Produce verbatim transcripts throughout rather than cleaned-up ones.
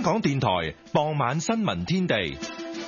港電台傍晚新聞天地。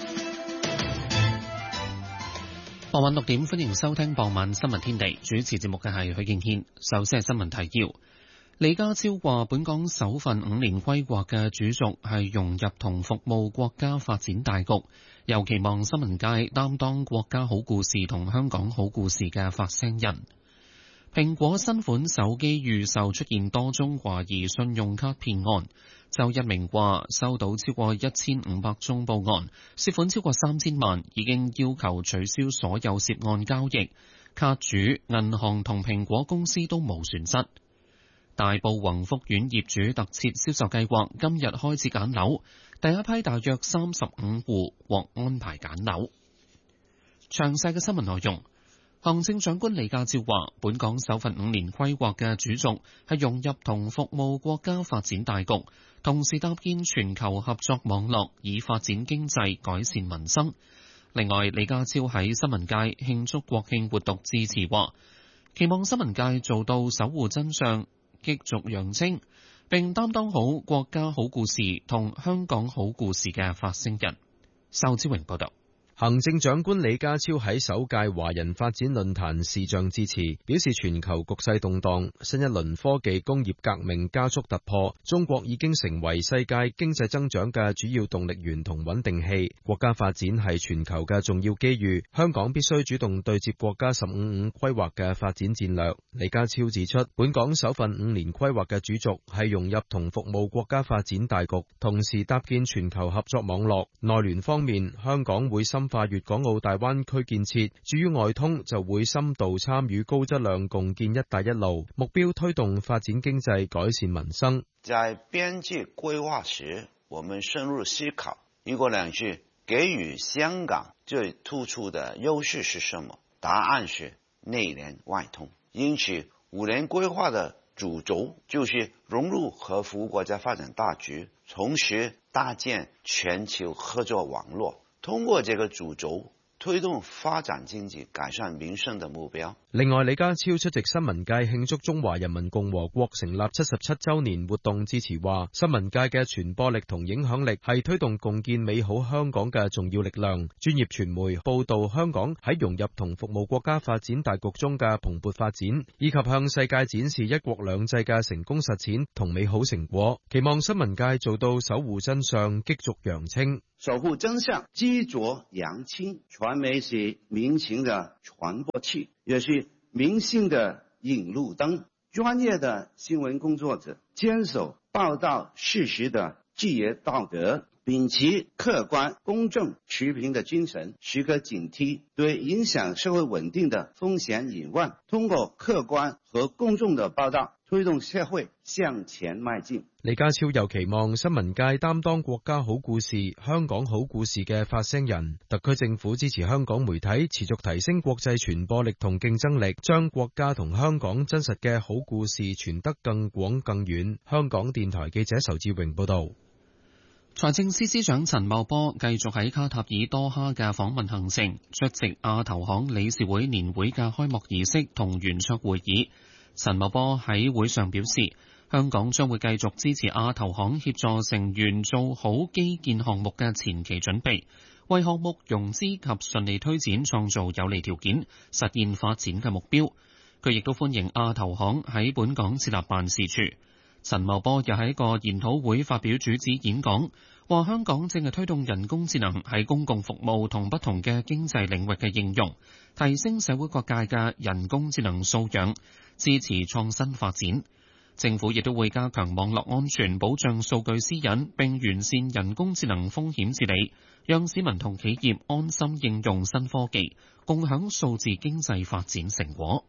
傍晚六點，歡迎收聽傍晚新聞天地。主持節目嘅係許敬軒。首先係新聞提要。李家超話，本港首份五年規劃嘅主軸係融入同服務國家發展大局，又期望新聞界擔當國家好故事同香港好故事嘅發聲人。蘋果新款手機預售出現多宗懷疑信用卡騙案。周一鳴話收到超過一千五百宗報案，涉款超過三千萬，已經要求取消所有涉案交易。卡主、銀行同蘋果公司都冇損失。大埔宏福苑業主特設銷售計劃今日開始揀樓，第一批大約三十五戶獲安排揀樓。詳細嘅新聞內容。行政長官李家超話，本港首份五年規劃嘅主軸係融入同服務國家發展大局，同時搭建全球合作網絡，以發展經濟、改善民生。另外，李家超喺新聞界慶祝國慶活動致辭話，期望新聞界做到守護真相、激濁揚清，並擔當好國家好故事同香港好故事嘅發聲人。仇志榮報道。 行政長官李家超喺首屆華人發展論壇視像致辭，表示全球局勢動盪，新一輪科技工業革命加速突破，中國已經成為世界經濟增長嘅主要動力源同穩定器。國家發展係全球嘅重要機遇，香港必須主動對接國家十五五規劃嘅發展戰略。李家超指出，本港首份五年規劃嘅主軸係融入同服務國家發展大局，同時搭建全球合作網絡。內聯方面，香港會深化粵港澳大灣區建設，至於外通就會深度參與高質量共建一帶一路，目標推動發展經濟、改善民生。 在邊界規劃時，我們深入思考一國兩制給予香港最突出的優勢是什麼？答案是內聯外通。因此，五年規劃的主軸就是融入和服務國家發展大局，同時搭建全球合作網絡。通過這個主軸推動發展經濟、改善民生的目標。 另外，李家超出席新聞界慶祝中華人民共和國成立七十七週年活動致辭話，新聞界嘅傳播力同影響力係推動共建美好香港嘅重要力量。專業傳媒報導香港喺融入同服務國家發展大局中嘅蓬勃發展，以及向世界展示一國兩制嘅成功實踐同美好成果。期望新聞界做到守護真相、激濁揚清。 守護真相、激濁揚清，傳媒是民情的傳播器，也是民心的引路燈。專業的新聞工作者堅守報道事實的職業道德，秉持客觀、公正、持平的精神，時刻警惕對影響社會穩定的風險隱患，通過客觀和公正的報道，推動社會向前邁進。 李家超又期望新聞界擔當國家好故事、香港好故事嘅發聲人。特區政府支持香港媒體持續提升國際傳播力同競爭力，將國家同香港真實嘅好故事傳得更廣更遠。香港電台記者仇志榮報道。 財政司司長陳茂波繼續喺卡塔爾多哈嘅訪問行程，出席亞投行理事會年會嘅開幕儀式同圓桌會議。陳茂波喺會上表示，香港將會繼續支持亞投行協助成員做好基建項目嘅前期準備，為項目融資及順利推展創造有利條件，實現發展嘅目標。佢亦都歡迎亞投行喺本港設立辦事處。陳茂波又喺一個研討會發表主旨演講，話香港正係推動人工智能喺公共服務同不同嘅經濟領域嘅應用，提升社會各界嘅人工智能素養，支持創新發展。政府亦都會加強網絡安全，保障數據私隱，並完善人工智能風險治理，讓市民同企業安心應用新科技，共享數字經濟發展成果。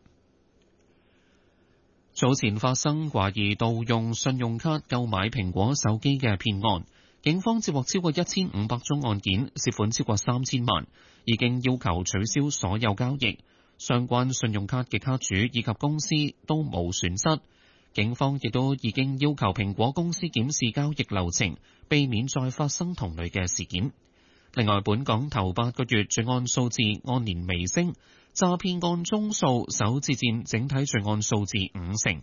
早前發生懷疑盜用信用卡購買蘋果手機嘅騙案，警方接獲超過一千五百宗案件，涉款超過三千萬，已經要求取消所有交易。相關信用卡嘅卡主以及公司都冇損失。警方亦都已經要求蘋果公司檢視交易流程，避免再發生同類嘅事件。另外，本港頭八個月罪案數字按年微升，詐騙案宗數首次佔整體罪案數字五成。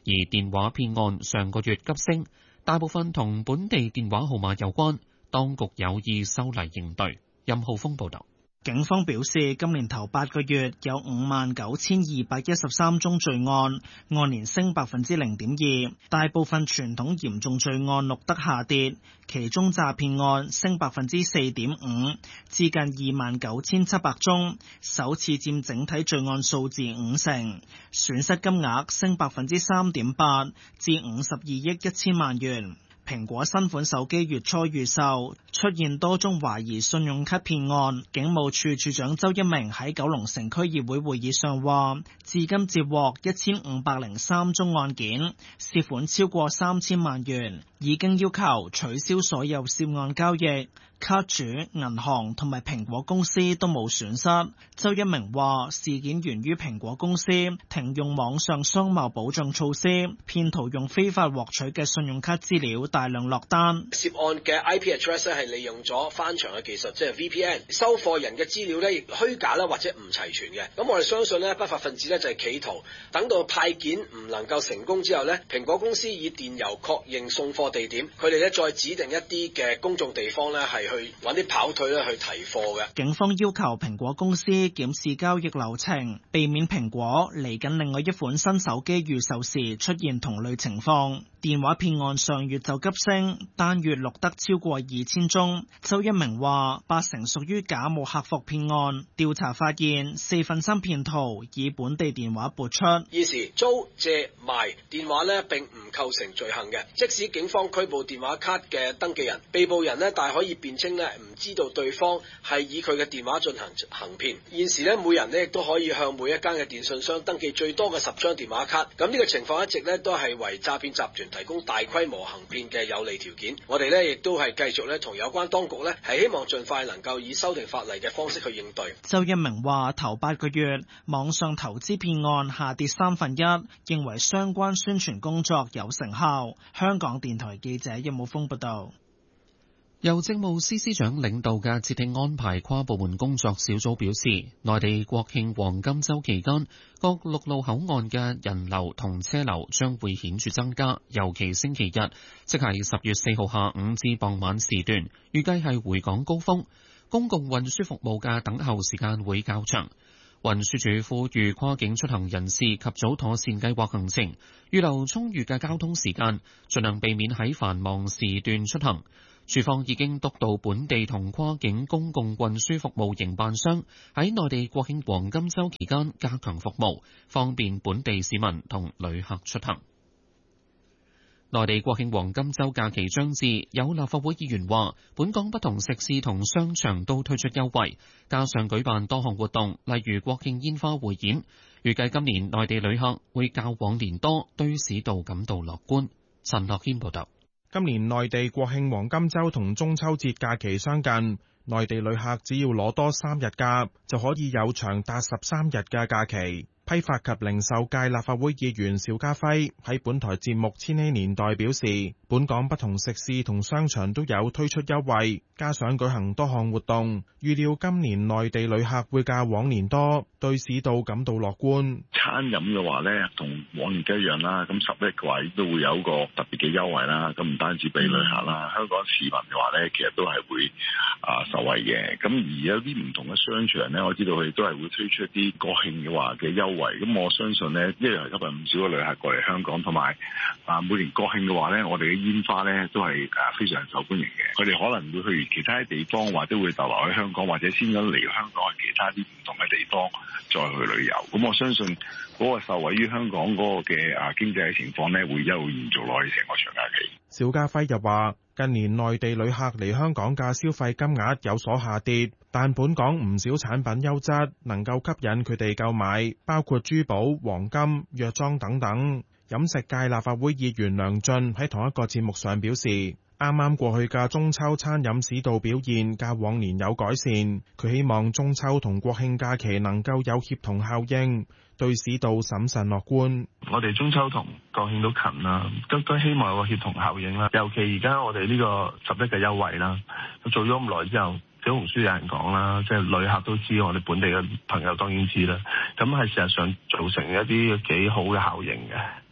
而電話騙案上個月急升，大部分同本地電話號碼有關，當局有意修例應對。任浩峰報導。 警方表示，今年頭八個月有五萬九千二百一十三宗罪案，按年升百分之零點二。大部分傳統嚴重罪案錄得下跌，其中詐騙案升百分之四點五，至近二萬九千七百宗，首次佔整體罪案數字五成。損失金額升百分之三點八，至五十二億一千萬元。蘋果新款手機月初預售出現多宗懷疑信用卡騙案，警務處處長周一鳴喺九龍城區議會會議上話，至今接獲一千五百零三宗案件，涉款超過三千萬元，已經要求取消所有涉案交易。卡主、銀行同埋蘋果公司都冇損失。周一鳴話，事件源於蘋果公司停用網上商貿保障措施，騙徒用非法獲取嘅信用卡資料大量落單。 涉案嘅 I P address 咧係利用咗翻牆嘅技術，即係 V P N， 收貨人嘅資料咧虛假啦或者唔齊全嘅。咁我哋相信咧，不法分子咧就係企圖等到派件唔能夠成功之後咧，蘋果公司以電郵確認送貨地點，佢哋咧再指定一啲嘅公眾地方咧係去揾啲跑腿咧去提貨嘅。 警方要求蘋果公司檢視交易流程，避免蘋果嚟緊另外一款新手機預售時出現同類情況。電話騙案上月就急升，單月錄得超過二千宗。周一鳴話，八成屬於假冒客服騙案。調查發現，四分三騙徒以本地電話撥出。 現時租借賣電話咧並唔構成罪行嘅，即使警方拘捕電話卡嘅登記人，被捕人咧但係可以辯稱咧唔知道對方係以佢嘅電話進行行騙。現時咧每人咧亦都可以向每一間嘅電信商登記最多嘅十張電話卡。咁呢個情況一直咧都係為詐騙集團提供大規模行騙嘅有利條件。我哋咧亦都係繼續咧同有關當局咧係希望盡快能夠以修訂法例嘅方式去應對。 周一鳴話，頭八個月網上投資騙案下跌三分一，認為相關宣傳工作有成效。香港電台記者任武峰報道。 由政務司司長領導嘅節慶安排跨部門工作小組表示，內地國慶黃金週期間，各陸路口岸嘅人流同車流將會顯著增加，尤其星期日，即係十月四號下午至傍晚時段，預計係回港高峰。公共運輸服務嘅等候時間會較長。運輸署呼籲跨境出行人士及早妥善計劃行程，預留充裕嘅交通時間，盡量避免喺繁忙時段出行。署方已經督導本地同跨境公共運輸服務營辦商喺內地國慶黃金週期間加強服務，方便本地市民同旅客出行。內地國慶黃金週假期將至，有立法會議員話，本港不同食肆同商場都推出優惠，加上舉辦多項活動，例如國慶煙花匯演，預計今年內地旅客會較往年多，對市道感到樂觀。陳樂軒報導。 今年內地國慶黃金週同中秋節假期相近，內地旅客只要攞多三日假，就可以有長達十三日嘅假期。批發及零售界立法會議員邵家輝喺本台節目《千禧年代》表示，本港不同食肆同商場都有推出優惠，加上舉行多項活動，預料今年內地旅客會較往年多，對市道感到樂觀。 餐飲嘅話呢，同往年一樣啦，咁十一嘅話都會有一個特別嘅優惠啦，咁唔單止俾旅客啦，香港市民嘅話呢，其實都係會啊受惠嘅。咁而有啲唔同嘅商場呢，我知道佢哋都係會推出一啲國慶嘅話嘅優惠。咁我相信呢，一樣係吸引唔少嘅旅客過嚟香港，同埋啊每年國慶嘅話呢，我哋嘅煙花呢都係誒非常受歡迎嘅。佢哋可能會去其他地方，或者會逗留喺香港，或者先咁嚟香港去其他啲唔同嘅地方再去旅遊。咁我相信嗰個受惠於香港嗰個嘅啊經濟嘅情況呢，會一路延續落去成個長假期。 邵家輝又話：近年內地旅客嚟香港嘅消費金額有所下跌，但本港唔少產品優質，能夠吸引佢哋購買，包括珠寶、黃金、藥妝等等。飲食界立法會議員梁進喺同一個節目上表示，啱啱過去嘅中秋餐飲市道表現較往年有改善，佢希望中秋同國慶假期能夠有協同效應，對市道審慎樂觀。 我哋中秋同國慶都近啦，都都希望有個協同效應啦。尤其而家我哋呢個十一嘅優惠啦，做咗咁耐之後，小紅書有人講啦，即係旅客都知，我哋本地嘅朋友當然知啦。咁係事實上造成一啲幾好嘅效應嘅。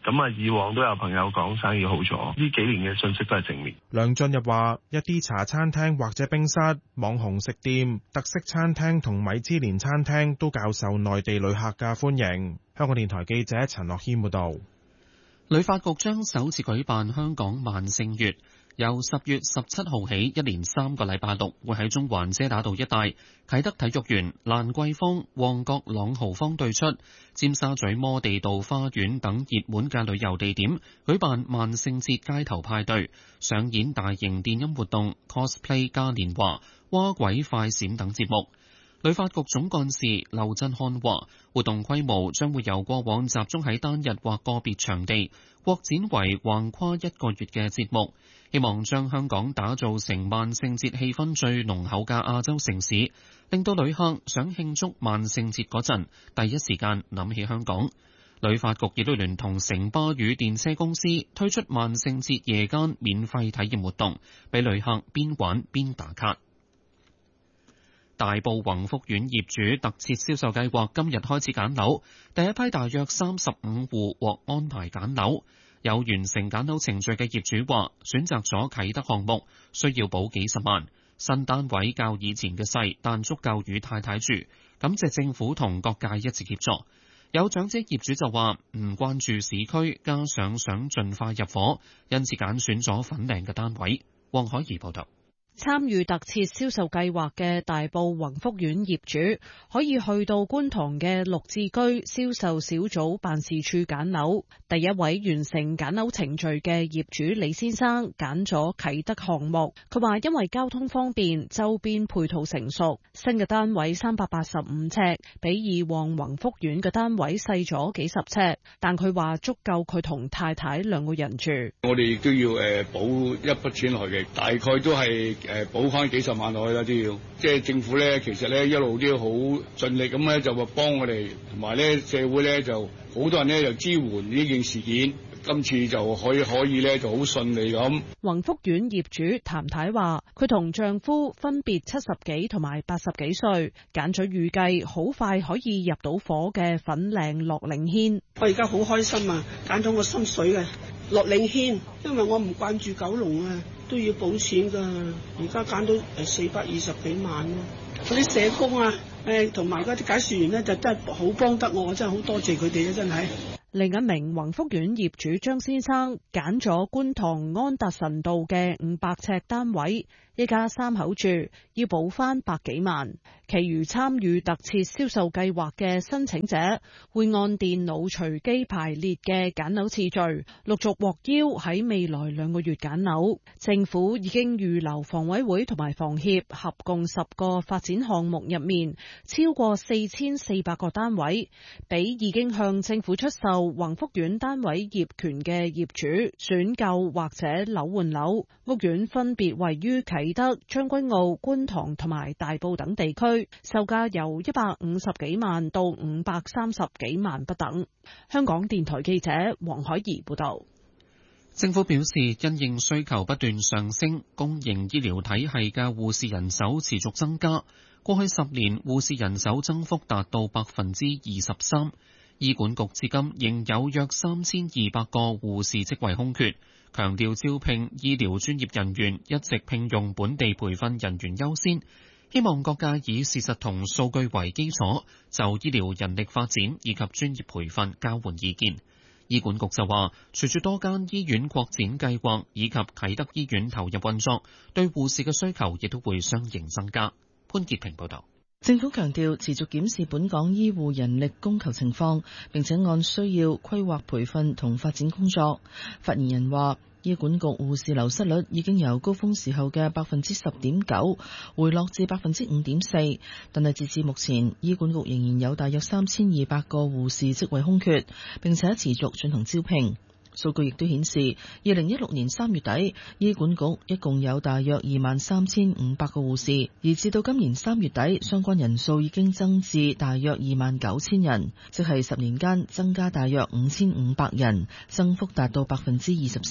咁啊，以往都有朋友講生意好咗，呢幾年嘅信息都係正面。 梁俊日話：一啲茶餐廳或者冰室、網紅食店、特色餐廳同米芝蓮餐廳都較受內地旅客嘅歡迎。香港電台記者陳樂軒報導。 旅發局將首次舉辦香港萬聖月。由十月十七號起，一連三個禮拜六會喺中環遮打道一帶、啟德體育園、蘭桂坊、旺角朗豪坊對出、尖沙咀摩地道花園等熱門嘅旅遊地點舉辦萬聖節街頭派對，上演大型電音活動、cosplay 嘉年華、蛙鬼快閃等節目。旅發局總幹事劉振漢話，活動規模將會由過往集中喺單日或個別場地，擴展為橫跨一個月嘅節目。希望將香港打造成萬聖節氣氛最濃厚嘅亞洲城市，令到旅客想慶祝萬聖節嗰陣，第一時間諗起香港。旅發局亦都聯同城巴與電車公司推出萬聖節夜間免費體驗活動，俾旅客邊玩邊打卡。大埔宏福苑業主特設銷售計劃今日開始揀樓，第一批大約三十五戶獲安排揀樓。有完成揀樓程序嘅業主話，選擇咗啟德項目，需要補幾十萬。新單位較以前嘅細，但足夠與太太住。感謝政府同各界一直協助。有長者業主就話唔關注市區，加上想盡快入伙，因此揀選咗粉嶺嘅單位。黃海怡報道。 參與特設銷售計劃嘅大埔宏福苑業主可以去到觀塘嘅綠置居銷售小組辦事處揀樓。第一位完成揀樓程序嘅業主李先生揀咗啟德項目，佢話因為交通方便，周邊配套成熟，新嘅單位三百八十五尺，比以往宏福苑嘅單位細咗幾十尺，但佢話足夠佢同太太兩個人住。 我哋亦都要誒補一筆錢落去嘅，大概都係。誒補翻幾十萬落去啦，都要即係政府咧，其實咧一路都要好盡力咁咧，就話幫我哋，同埋咧社會咧就好多人咧就支援呢件事件，今次就可以可以咧就好順利咁。 宏福苑業主譚太話：佢同丈夫分別七十幾同埋八十幾歲，揀咗預計好快可以入到伙嘅粉嶺樂領軒。 我而家好開心啊！揀咗我心水嘅樂領軒，因為我唔慣住九龍啊。都要補錢噶，而家揀到誒四百二十幾萬咯。嗰啲社工啊，誒同埋嗰啲解說員咧，就真係好幫得我，我真係好多謝佢哋啊！真係。 另一名宏福苑業主張先生揀咗觀塘安達臣道嘅五百尺單位，一家三口住，要補翻百幾萬。其餘參與特設銷售計劃嘅申請者會按電腦隨機排列嘅揀樓次序，陸續獲邀喺未來兩個月揀樓。政府已經預留房委會同埋房協合共十個發展項目入面，超過四千四百個單位，俾已經向政府出售宏福苑單位業權嘅業主選購或者樓換樓。屋苑分別位於啟德、將軍澳、觀塘同埋大埔等地區，售價由一百五十幾萬到五百三十幾萬不等。香港電台記者黃海怡報道。 政府表示，因應需求不斷上升，公營醫療體系嘅護士人手持續增加。過去十年護士人手增幅達到百分之二十三。醫管局至今仍有約三千二百個護士職位空缺，強調招聘醫療專業人員一直聘用本地培訓人員優先，希望各界以事實同數據為基礎，就醫療人力發展以及專業培訓交換意見。醫管局就話，隨住多間醫院擴展計劃以及啟德醫院投入運作，對護士嘅需求亦都會相應增加。潘潔平報道。 政府強調持續檢視本港醫護人力供求情況，並且按需要規劃培訓同發展工作。發言人話，醫管局護士流失率已經由高峰時候嘅百分之十點九回落至百分之五點四，但係截至目前，醫管局仍然有大約三千二百個護士職位空缺，並且持續進行招聘。數據亦都顯示，二零一六年三月底，醫管局一共有大約二萬三千五百個護士，而至到今年三月底，相關人數已經增至大約二萬九千人，即係十年間增加大約五千五百人，增幅達到百分之二十三。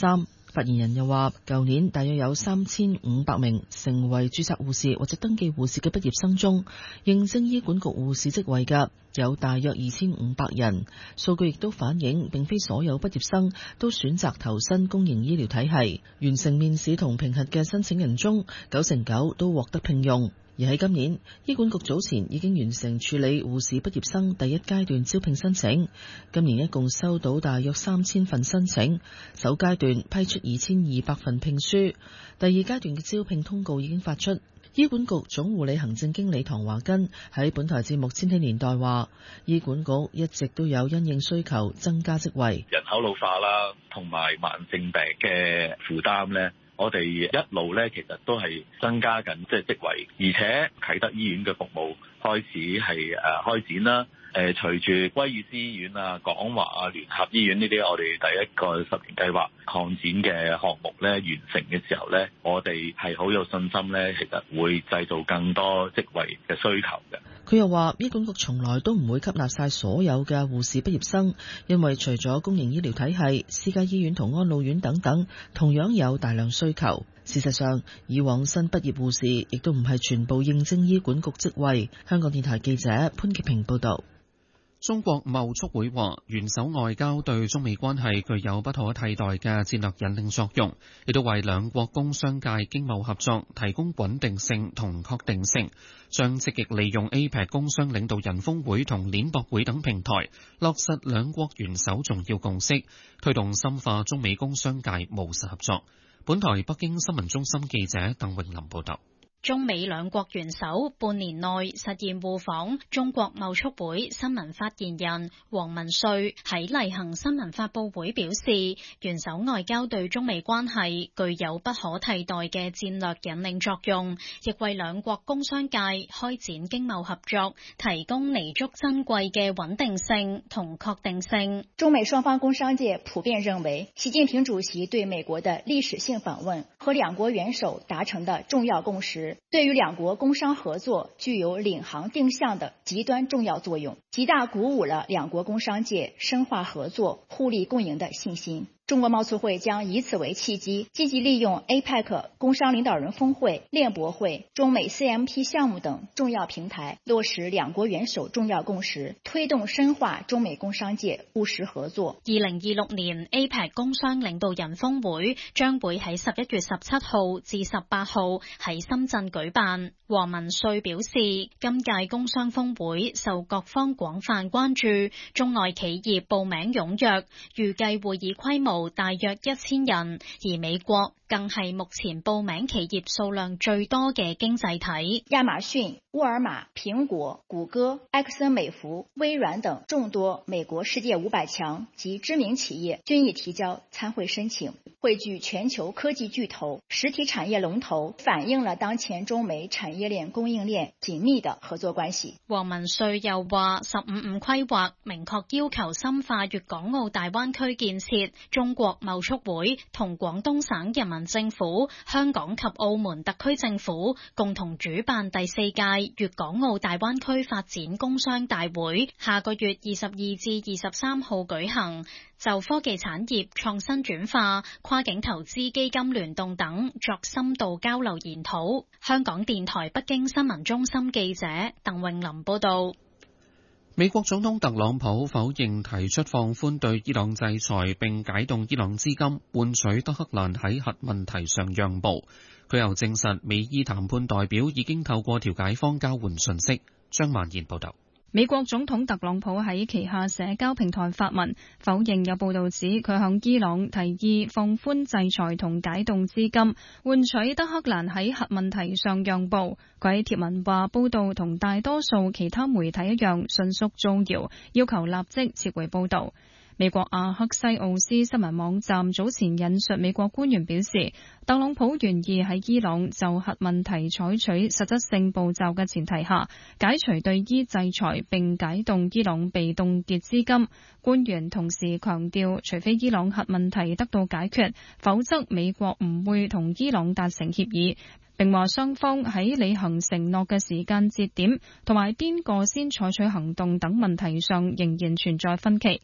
發言人又話，舊年大約有三千五百名成為註冊護士或者登記護士嘅畢業生中，應徵醫管局護士職位嘅有大約二千五百人。數據亦都反映，並非所有畢業生都選擇投身公營醫療體系。完成面試同評核嘅申請人中，九成九都獲得聘用。而喺今年，醫管局早前已經完成處理護士畢業生第一階段招聘申請，今年一共收到大約三千份申請，首階段批出二千二百份聘書，第二階段嘅招聘通告已經發出。醫管局總護理行政經理唐華根喺本台節目《千禧年代》話，醫管局一直都有因應需求增加職位， 人口老化啦，同埋慢性病嘅負擔呢，我哋一路咧，其實都係增加緊即係職位，而且啟德醫院嘅服務開始係誒開展啦。誒，隨住威爾斯醫院啊、廣華啊、聯合醫院呢啲，我哋第一個十年計劃擴展嘅項目咧完成嘅時候咧，我哋係好有信心咧，其實會製造更多職位嘅需求嘅。 佢又話，醫管局從來都唔會吸納晒所有嘅護士畢業生，因為除咗公營醫療體系、私家醫院同安老院等等，同樣有大量需求。事實上，以往新畢業護士亦都唔係全部應徵醫管局職位。香港電台記者潘潔平報道。 中國貿促會話，元首外交對中美關係具有不可替代嘅戰略引領作用，亦都為兩國工商界經貿合作提供穩定性同確定性，將積極利用 A P E C 工商領導人峰會同鏈博會等平台，落實兩國元首重要共識，推動深化中美工商界務實合作。本台北京新聞中心記者鄧穎琳報道。 中美兩國元首半年內實現互訪，中國貿促會新聞發言人黃文帥喺例行新聞發佈會表示，元首外交對中美關係具有不可替代嘅戰略引領作用，亦為兩國工商界開展經貿合作提供彌足珍貴嘅穩定性同確定性。 中美雙方工商界普遍認為，習近平主席對美國的歷史性訪問和兩國元首達成的重要共識，對於兩國工商合作具有領航定向的極端重要作用，極大鼓舞了兩國工商界深化合作、互利共贏的信心。中國貿促會將以此為契機，積極利用 A P E C 工商領導人峰會、鏈博會、中美 C M P 項目等重要平台，落實兩國元首重要共識，推動深化中美工商界務實合作。 二零二六年 A P E C 工商領導人峰會將會喺十一月十七號至十八號喺深圳舉辦。黃文帥表示，今屆工商峰會受各方廣泛關注，中外企業報名踴躍，預計會議規模大約一千人，而美國更係目前報名企業數量最多嘅經濟體。 亞馬遜、沃爾瑪、蘋果、谷歌、埃克森美孚、微軟等眾多美國世界五百強及知名企業均已提交參會申請，匯聚全球科技巨頭、實體產業龍頭，反映了當前中美產業鏈供應鏈緊密的合作關係。 黃文帥又話，十五五規劃明確要求深化粵港澳大灣區建設，中國貿促會同廣東省人民政府、香港及澳門特區政府共同主辦第四屆粵港澳大灣區發展工商大會，下個月二十二至二十三號舉行，就科技產業創新轉化、跨境投資基金聯動等作深度交流研討。香港電台北京新聞中心記者鄧穎琳報道。 美國總統特朗普否認提出放寬對伊朗制裁並解凍伊朗資金，換取德黑蘭喺核問題上讓步。佢又證實美伊談判代表已經透過調解方交換信息。張萬賢報道。 美國總統特朗普喺旗下社交平台發文，否認有報道指佢向伊朗提議放寬制裁同解凍資金，換取德黑蘭喺核問題上讓步。佢喺貼文話，報道同大多數其他媒體一樣，迅速造謠，要求立即撤回報道。美國阿克西奧斯新聞網站早前引述美國官員表示，特朗普願意喺伊朗就核問題採取實質性步驟嘅前提下，解除對伊制裁並解凍伊朗被凍結資金。官員同時強調，除非伊朗核問題得到解決，否則美國唔會同伊朗達成協議。並話雙方喺履行承諾嘅時間節點同埋邊個先採取行動等問題上仍然存在分歧。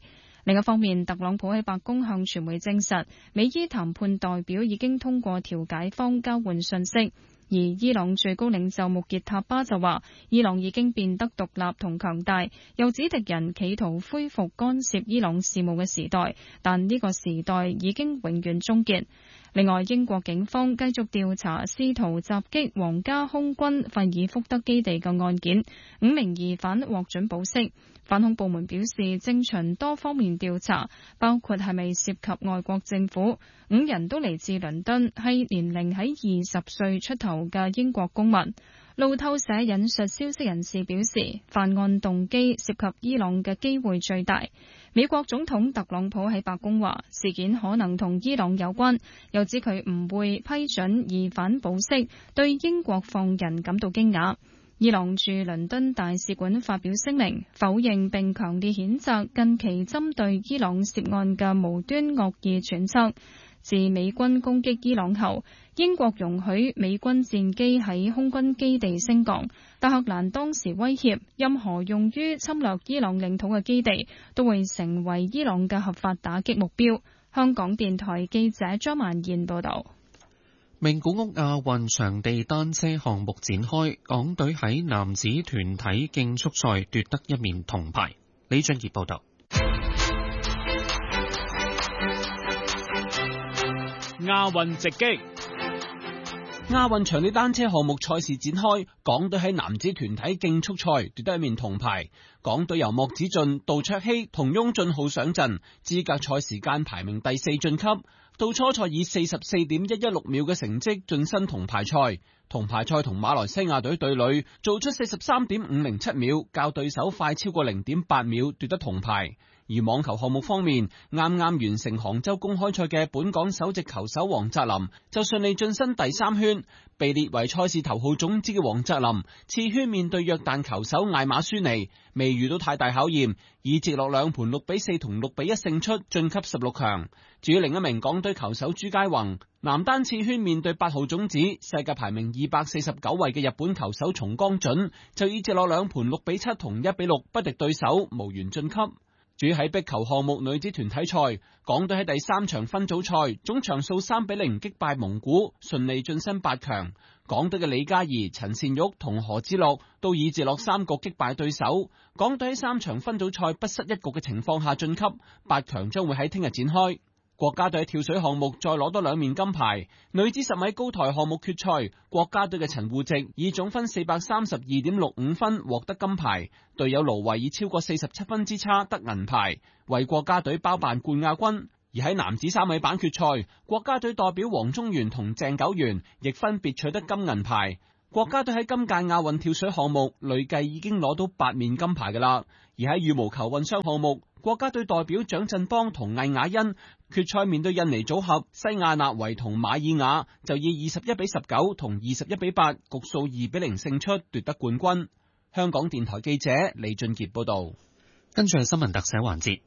另一方面，特朗普喺白宮向傳媒證實，美伊談判代表已經通過調解方交換信息。而伊朗最高領袖穆傑塔巴就話，伊朗已經變得獨立同強大，又指敵人企圖恢復干涉伊朗事務嘅時代，但呢個時代已經永遠終結。另外，英國警方繼續調查試圖襲擊皇家空軍費爾福德基地嘅案件，五名疑犯獲准保釋。反恐部門表示正循多方面調查，包括係咪涉及外國政府。五人都嚟自倫敦，係年齡喺二十歲出頭嘅英國公民。路透社引述消息人士表示，犯案動機涉及伊朗嘅機會最大。美國總統特朗普喺白宮話，事件可能同伊朗有關，又指佢唔會批准疑犯保釋，對英國放人感到驚訝。伊朗駐倫敦大使館發表聲明，否認並強烈譴責近期針對伊朗涉案嘅無端惡意揣測。自美軍攻擊伊朗後，英國容許美軍戰機喺空軍基地升降。德黑蘭當時威脅，任何用於侵略伊朗領土嘅基地都會成為伊朗嘅合法打擊目標。香港電台記者張曼燕報道。 名古屋亞運場地單車項目展開，港隊喺男子團體競速賽奪得一面銅牌。李俊傑報道。 亞運直擊，亞運場地單車項目賽事展開，港隊喺男子團體競速賽奪得一面銅牌。港隊由莫子俊、杜卓希同翁俊浩上陣，資格賽時間排名第四晉級。到初賽以四十四點一一六秒嘅成績晉身銅牌賽。銅牌賽同馬來西亞隊對壘，做出四十三點五零七秒，較對手快超過零點八秒，奪得銅牌。而網球項目方面，啱啱完成杭州公開賽嘅本港首席球手黃澤林就順利晉身第三圈。被列為賽事頭號種子嘅黃澤林，次圈面對約旦球手艾馬舒尼，未遇到太大考驗，以直落兩盤六比四同六比一勝出，晉級十六強。至於另一名港隊球手朱佳宏，男單次圈面對八號種子、世界排名二百四十九位嘅日本球手松岡准，就以直落兩盤六比七同一比六不敵對手，無緣晉級。至於喺壁球項目女子團體賽，港隊喺第三場分組賽總場數三比零擊敗蒙古，順利晉身八強。港隊嘅李嘉怡、陳善玉同何之樂都以直落三局擊敗對手。港隊喺三場分組賽不失一局嘅情況下晉級，八強將會喺聽日展開。國家隊喺跳水項目再攞多兩面金牌，女子十米高台項目決賽，國家隊嘅陳芋汐以總分四百三十二點六五分獲得金牌，隊友盧維以超過四十七分之差得銀牌，為國家隊包辦冠亞軍。而喺男子三米板決賽，國家隊代表黃宗元同鄭九元亦分別取得金銀牌。國家隊喺今屆亞運跳水項目累計已經攞到八面金牌㗎喇。而喺羽毛球混雙項目，國家隊代表蔣振邦同魏雅欣決賽面對印尼組合西亞納維同馬爾雅，就以二十一比十九同二十一比八局數二比零勝出，奪得冠軍。香港電台記者李俊傑報道。 跟住係新聞特寫環節。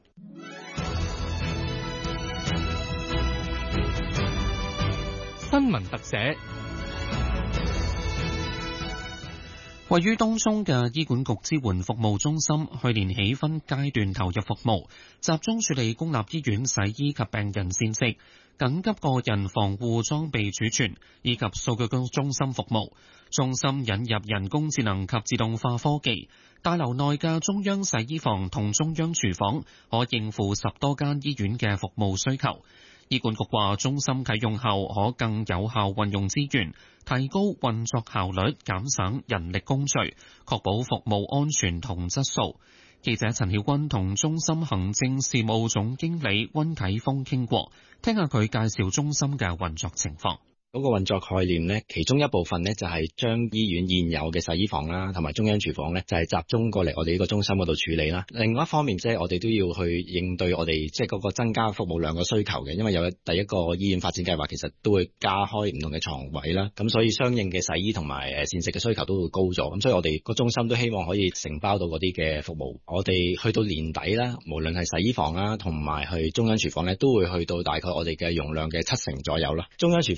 新聞特寫。 位於東涌嘅醫管局支援服務中心，去年起分階段投入服務，集中處理公立醫院洗衣及病人膳食、緊急個人防護裝備儲存以及數據中心服務。中心引入人工智能及自動化科技，大樓內嘅中央洗衣房同中央廚房可應付十多間醫院嘅服務需求。醫管局話，中心啟用後可更有效運用資源，提高運作效率，減省人力工序，確保服務安全同質素。記者陳曉君同中心行政事務總經理溫啟峰傾過，聽下佢介紹中心嘅運作情況。 嗰個運作概念呢，其中一部分呢就係將醫院現有嘅洗衣房啦，同埋中央廚房呢，就係集中過嚟我哋呢個中心嗰度處理啦。另外一方面，即係我哋都要去應對我哋即係嗰個增加服務量嘅需求嘅，因為有第一個醫院發展計劃，其實都會加開唔同嘅床位啦，咁所以相應嘅洗衣同埋誒膳食嘅需求都會高咗，咁所以我哋個中心都希望可以承包到嗰啲嘅服務。我哋去到年底啦，無論係洗衣房啦，同埋去中央廚房呢，都會去到大概我哋嘅容量嘅七成左右啦。中央廚房而家應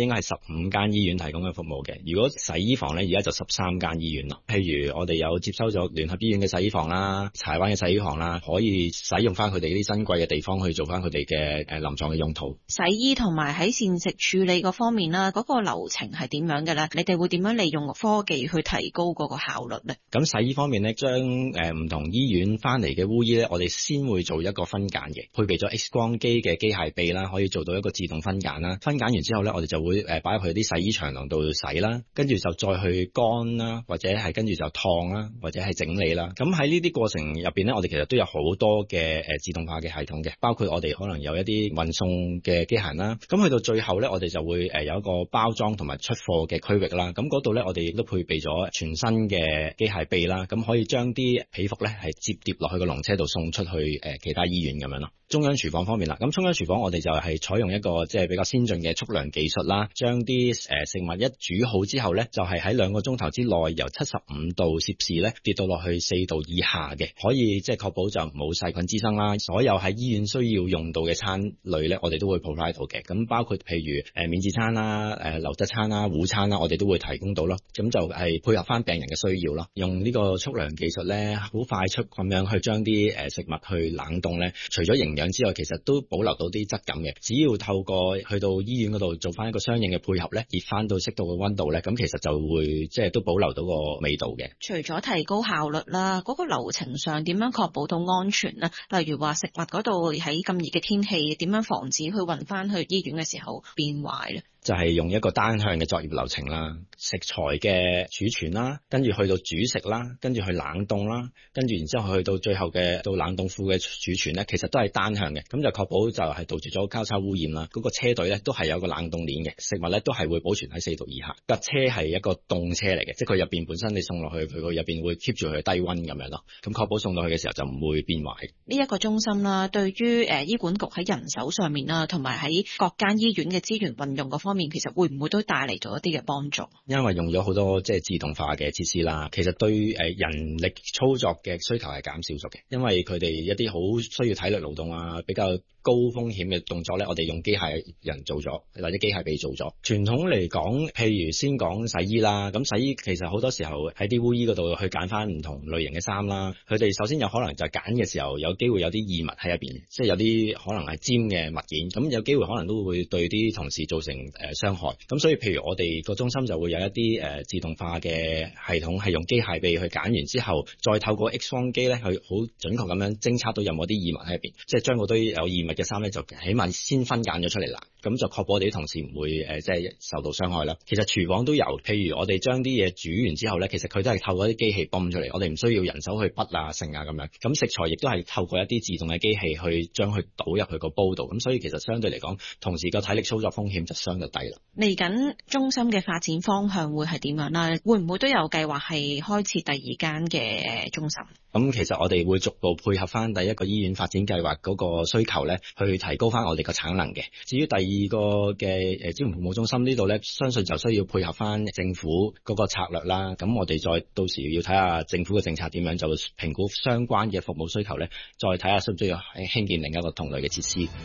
應該係十五間醫院提供嘅服務嘅。如果洗衣房咧，而家就十三間醫院咯。譬如我哋有接收咗聯合醫院嘅洗衣房啦、柴灣嘅洗衣房啦，可以使用翻佢哋啲珍貴嘅地方去做翻佢哋嘅誒臨床嘅用途。 洗衣同埋喺膳食處理嗰方面啦，嗰、嗰個流程係點樣嘅咧？你哋會點樣利用科技去提高嗰個效率咧？ 咁洗衣方面咧，將誒唔同醫院翻嚟嘅污衣咧，我哋先會做一個分揀嘅，配備咗 X 光機嘅機械臂啦，可以做到一個自動分揀啦。分揀完之後咧，我哋就會誒擺入去啲洗衣長廊度洗啦，跟住就再去乾啦，或者係跟住就燙啦，或者係整理啦。咁喺呢啲過程入邊咧，我哋其實都有好多嘅誒自動化嘅系統嘅，包括我哋可能有一啲運送嘅機械啦。咁去到最後咧，我哋就會誒有一個包裝同埋出貨嘅區域啦。咁嗰度咧，我哋亦都配備咗全新嘅機械臂啦，咁可以將啲被服咧係摺疊落去個籠車度送出去誒其他醫院咁樣咯。中央廚房方面啦，咁中央廚房我哋就係採用一個即係比較先進嘅速涼技術啦，將啲誒食物一煮好之後咧，就係喺兩個鐘頭之內由七十五度攝氏咧跌到落去四度以下嘅，可以即係確保就冇細菌滋生啦。所有喺醫院需要用到嘅餐類咧，我哋都會 provide 到嘅。咁包括譬如誒免治餐啦、誒流質餐啦、午餐啦，我哋都會提供到咯。咁就係配合翻病人嘅需要咯。用呢個速涼技術咧，好快速咁樣去將啲誒食物去冷凍咧，除咗營養之外，其實都保留到啲質感嘅。只要透過去到醫院嗰度做翻一個相應嘅配合咧，熱翻到適度嘅溫度咧，咁其實就會即係都保留到個味道嘅。 除咗提高效率啦，嗰個流程上點樣確保到安全呢？例如話食物嗰度喺咁熱嘅天氣，點樣防止佢運翻去醫院嘅時候變壞咧？ 就係用一個單向嘅作業流程啦，食材嘅儲存啦，跟住去到煮食啦，跟住去冷凍啦，跟住然之後去到最後嘅到冷凍庫嘅儲存咧，其實都係單向嘅，咁就確保就係杜絕咗交叉污染啦。嗰個車隊咧都係有個冷凍鏈嘅，食物咧都係會保存喺四度以下。架車係一個凍車嚟嘅，即係佢入邊本身你送落去，佢個入邊會 keep 住佢低溫咁樣咯，咁確保送到去嘅時候就唔會變壞。 呢一個中心啦，對於誒醫管局喺人手上面啦，同埋喺各間醫院嘅資源運用嗰方面，其實會唔會都帶嚟咗一啲嘅幫助？ 因為用咗好多即係自動化嘅設施啦，其實對誒人力操作嘅需求係減少咗嘅，因為佢哋一啲好需要體力勞動啊，比較高風險嘅動作咧，我哋用機械人做咗，或者機械臂做咗。傳統嚟講，譬如先講洗衣啦，咁洗衣其實好多時候喺啲污衣嗰度去揀翻唔同類型嘅衫啦，佢哋首先有可能就係揀嘅時候有機會有啲異物喺入邊，即係有啲可能係尖嘅物件，咁有機會可能都會對啲同事造成誒傷害。咁所以譬如我哋個中心就會有一啲誒自動化嘅系統，係用機械臂去揀完之後，再透過 X 光機咧去好準確咁樣偵測到有冇啲異物喺入邊，即係將嗰堆有異物嘅衫咧就起碼先分揀咗出嚟啦。咁就確保我哋啲同事唔會誒即係受到傷害啦。其實廚房都有，譬如我哋將啲嘢煮完之後咧，其實佢都係透過啲機器泵出嚟，我哋唔需要人手去滗啊、盛啊咁樣。咁食材亦都係透過一啲自動嘅機器去將佢倒入去個煲度。咁所以其實相對嚟講，同時個體力操作風險就相對低啦。 嚟緊中心嘅發展方向會係點樣啦？會唔會都有計劃係開設第二間嘅中心？ 咁其實我哋會逐步配合翻第一個醫院發展計劃嗰個需求咧，去提高翻我哋個產能嘅。至於第二個嘅誒支援服務中心呢度咧，相信就需要配合翻政府嗰個策略啦。咁我哋再到時要睇下政府嘅政策點樣，就評估相關嘅服務需求咧，再睇下需唔需要興建另一個同類嘅設施。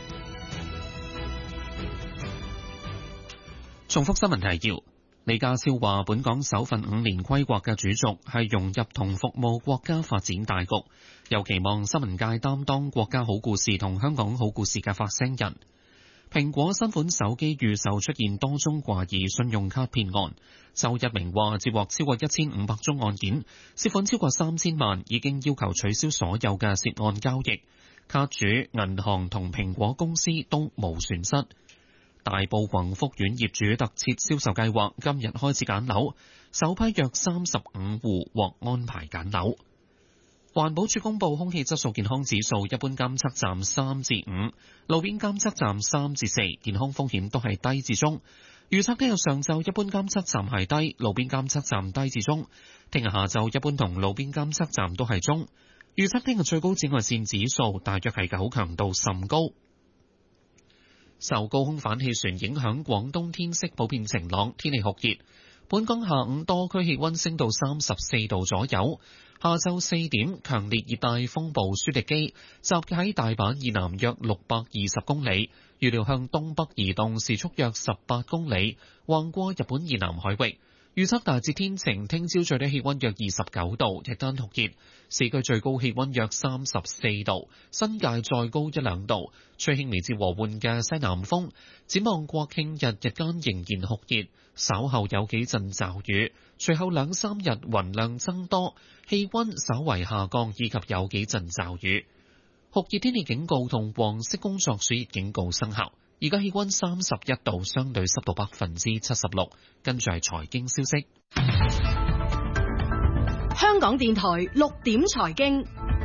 重複新聞提要。李家超話本港首份五年規劃嘅主軸係融入同服務國家發展大局，又期望新聞界擔當國家好故事同香港好故事嘅發聲人。蘋果新款手機預售出現多宗懷疑信用卡騙案，周一鳴話接獲超過一千五百宗案件，涉款超過三千萬，已經要求取消所有嘅涉案交易，卡主、銀行同蘋果公司都無損失。大埔宏福苑業主特設銷售計劃今日開始揀樓，首批約三十五戶獲安排揀樓。環保署公布空氣質素健康指數，一般監測站三至五，路邊監測站三至四，健康風險都係低至中。預測聽日上晝一般監測站係低，路邊監測站低至中。聽日下晝一般同路邊監測站都係中。預測聽日最高紫外線指數大約係九，強度甚高。受高空反氣旋影響，廣東天色普遍晴朗，天氣酷熱。 本港下午多區氣溫升到三十四度左右。下晝四點，強烈熱帶風暴舒力基集結喺大阪以南約六百二十公里，預料向東北移動，時速約十八公里，橫過日本以南海域。預測大致天晴，聽朝最低氣溫約二十九度，日間酷熱，市區最高氣溫約三十四度，新界再高一兩度，吹輕微至和緩嘅西南風。展望國慶日日間仍然酷熱，稍後有幾陣驟雨，隨後兩三日雲量增多，氣溫稍為下降，以及有幾陣驟雨。酷熱天氣警告同黃色工作暑熱警告生效。而家氣溫三十一度，相對濕度百分之七十六。跟住係財經消息。 香港電台六點財經，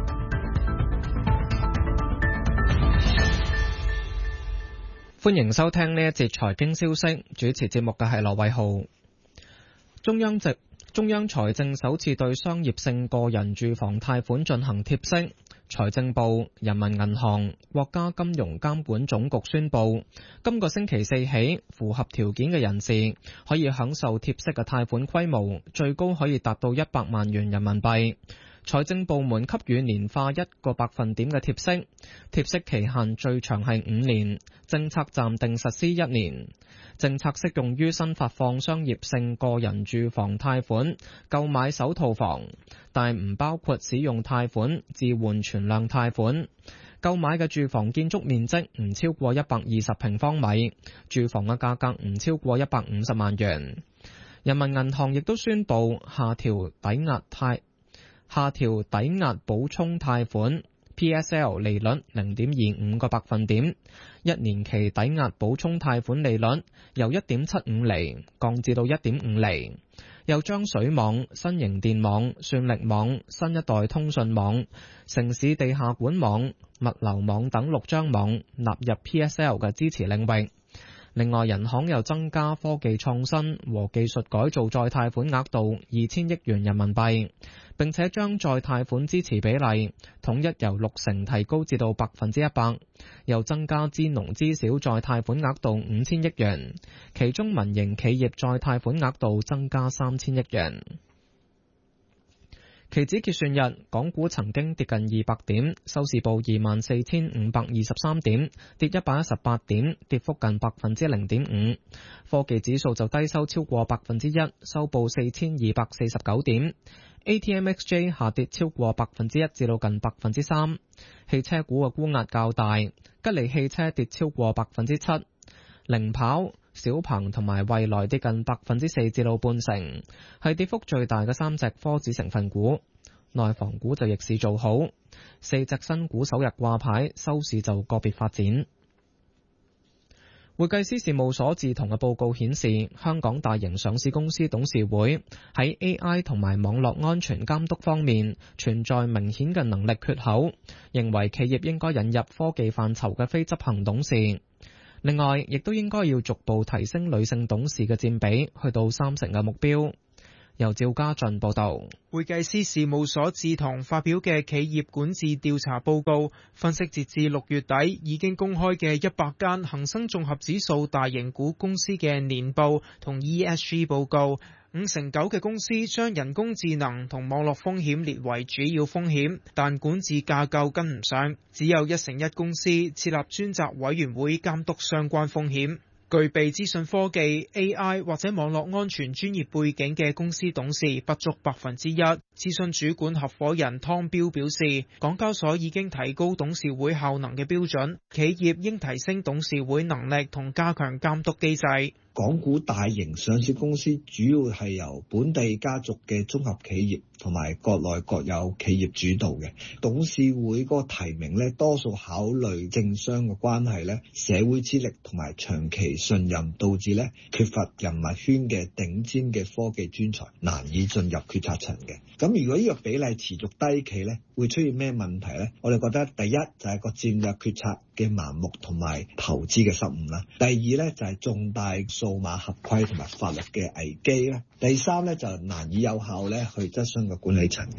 歡迎收聽呢一節財經消息。主持節目嘅係羅偉浩。中央直中央財政首次對商業性個人住房貸款進行貼息。財政部、人民銀行、國家金融監管總局宣布，今個星期四起，符合條件嘅人士可以享受貼息嘅貸款規模，最高可以達到一百萬元人民幣。財政部門給予年化一個百分點嘅貼息，貼息期限最長係五年，政策暫定實施一年。政策適用於新發放商業性個人住房貸款、購買首套房，但唔包括使用貸款置換存量貸款。購買嘅住房建築面積唔超過一百二十平方米，住房嘅價格唔超過一百五十萬元。人民銀行亦都宣布下調抵押貸下調抵押補充貸款 P S L 利率零點二五個百分點，一年期抵押補充貸款利率由一點七五厘降至到一點五厘，又將水網、新型電網、算力網、新一代通訊網、城市地下管網、物流網等六張網納入 P S L 嘅支持領域。另外，人行又增加科技創新和技術改造再貸款額度二千億元人民幣，並且將再貸款支持比例統一由六成提高至到百分之一百，又增加支農支小再貸款額度五千億元，其中民營企業再貸款額度增加三千億元。期指結算日，港股曾經跌近二百點，收市報二萬四千五百二十三點，跌一百一十八點，跌幅近百分之零點五。科技指數就低收超過百分之一，收報四千二百四十九點。A T M X J 下跌超過百分之一，至到近百分之三。汽車股嘅沽壓較大，吉利汽車跌超過百分之七，零跑、小鵬同埋蔚來跌近百分之四至到半成，係跌幅最大嘅三隻科指成分股。內房股就逆市做好，四隻新股首日掛牌，收市就個別發展。會計師事務所自同嘅報告顯示，香港大型上市公司董事會喺 A I 同埋網絡安全監督方面存在明顯嘅能力缺口，認為企業應該引入科技範疇嘅非執行董事。另外，亦都應該要逐步提升女性董事嘅佔比，去到三成嘅目標。由趙家俊報道。 會計師事務所自同發表嘅企業管治調查報告，分析截至六月底已經公開嘅一百間恒生綜合指數大型股公司嘅年報同 E S G 報告，五成九嘅公司將人工智能同網絡風險列為主要風險，但管治架構跟唔上，只有一成一公司設立專責委員會監督相關風險。具備資訊科技、A I 或者網絡安全專業背景嘅公司董事不足百分之一。諮詢主管合夥人湯彪表示，港交所已經提高董事會效能嘅標準，企業應提升董事會能力同加強監督機制。 港股大型上市公司主要係由本地家族嘅綜合企業同埋國內國有企業主導嘅，董事會嗰個提名呢，多數考慮政商嘅關係呢，社會資歷同埋長期信任，導致呢缺乏人脈圈嘅頂尖嘅科技專才難以進入決策層嘅。咁如果呢個比例持續低企呢，會出現咩問題呢？我哋覺得第一就係個戰略決策嘅盲目同埋投資嘅失誤啦。第二呢就係重大數碼合規同埋法律嘅危機啦。第三呢就難以有效咧去質詢個管理層嘅。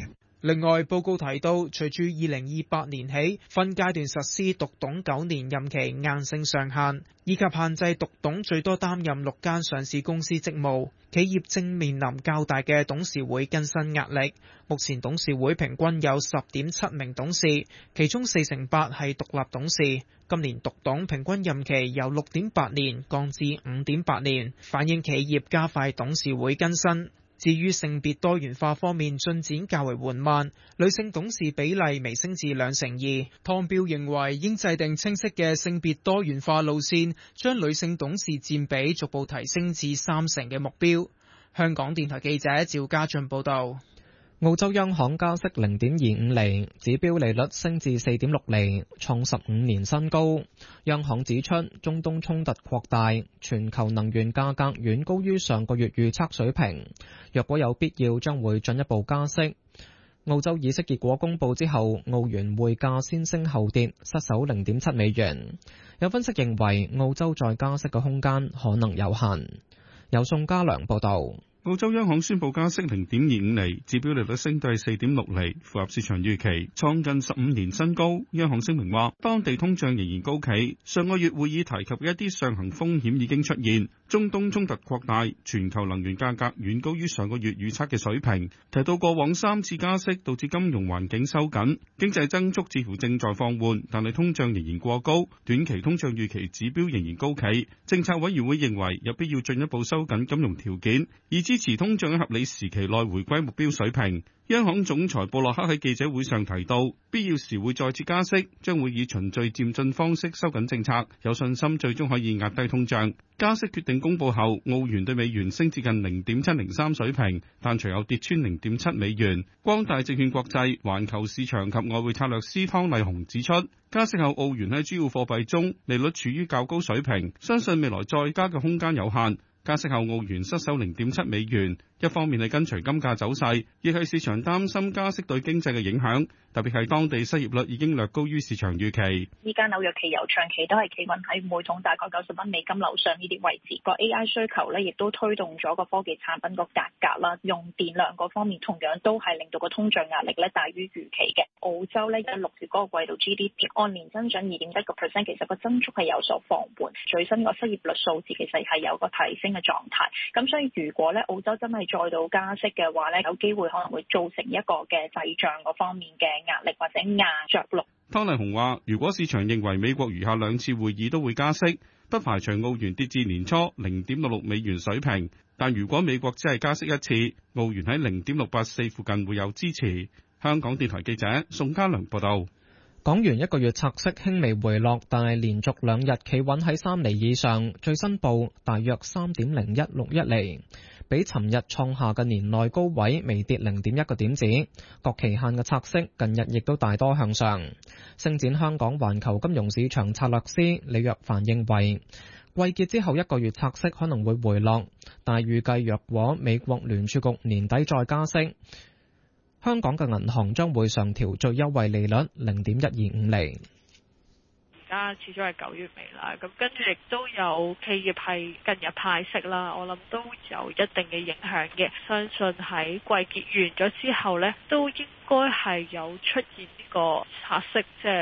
另外，報告提到，隨住二零二八年起分階段實施獨董九年任期硬性上限，以及限制獨董最多擔任六間上市公司職務，企業正面臨較大嘅董事會更新壓力。目前董事會平均有十點七名董事，其中四成八係獨立董事。今年獨董平均任期由六點八年降至五點八年，反映企業加快董事會更新。至於性別多元化方面進展較為緩慢，女性董事比例微升至兩成二。湯彪認為應制定清晰嘅性別多元化路線，將女性董事佔比逐步提升至三成嘅目標。香港電台記者趙家俊報道。 澳洲央行加息零點二五厘，指標利率升至四點六厘，創十五年新高。央行指出，中東衝突擴大，全球能源價格遠高於上個月預測水平。若果有必要，將會進一步加息。澳洲議息結果公佈之後，澳元匯價先升後跌，失守零點七美元。有分析認為，澳洲再加息嘅空間可能有限。由宋家良報導。 澳洲央行宣布加息零點二五厘，指標利率升到四點六厘，符合市場預期，創近十五年新高。央行聲明話，當地通脹仍然高企，上個月會議提及嘅一啲上行風險已經出現，中東衝突擴大，全球能源價格遠高於上個月預測嘅水平。提到過往三次加息導致金融環境收緊，經濟增速似乎正在放緩，但係通脹仍然過高，短期通脹預期指標仍然高企。政策委員會認為有必要進一步收緊金融條件，以支持通脹喺合理時期內回歸目標水平。央行總裁布洛克喺記者會上提到，必要時會再次加息，將會以循序漸進方式收緊政策，有信心最終可以壓低通脹。加息決定公佈後，澳元對美元升至近零點七零三水平，但隨後跌穿零點七美元。光大證券國際環球市場及外匯策略師湯麗紅指出，加息後澳元喺主要貨幣中利率處於較高水平，相信未來再加嘅空間有限。加息後澳元失守零點七美元，一方面係跟隨金價走勢，亦係市場擔心加息對經濟嘅影響，特別係當地失業率已經略高於市場預期。 依家紐約期油長期都係企穩喺每桶大概九十蚊美金樓上呢啲位置，個 A I 需求咧亦都推動咗個科技產品個價格啦，用電量嗰方面同樣都係令到個通脹壓力咧大於預期嘅。澳洲咧喺六月嗰個季度 G D P 按年增長二點一個 percent， 其實個增速係有所放緩，最新個失業率數字其實係有個提升嘅狀態。咁所以如果咧澳洲真係再度加息嘅話咧，有機會可能會造成一個嘅滯脹嗰方面嘅壓力或者壓着陸。 湯麗紅話，如果市場認為美國餘下兩次會議都會加息，不排除澳元跌至年初零點六六美元水平，但如果美國只係加息一次，澳元喺零點六八四附近會有支持。香港電台記者宋家良報道。 港元一個月拆息輕微回落，但係連續兩日企穩喺三厘以上，最新報大約三點零一六一厘，比尋日創下嘅年內高位微跌零點一個點子。各期限嘅拆息近日亦都大多向上。星展香港環球金融市場策略師李若凡認為，季結之後一個月拆息可能會回落，但係預計若果美國聯儲局年底再加息，香港嘅銀行將會上調最優惠利率零點一二五厘。 而家始終係九月尾啦，咁跟住亦都有企業係近日派息啦，我諗都有一定嘅影響嘅。相信喺季結完咗之後呢，都應該係有出現呢個拆息，即係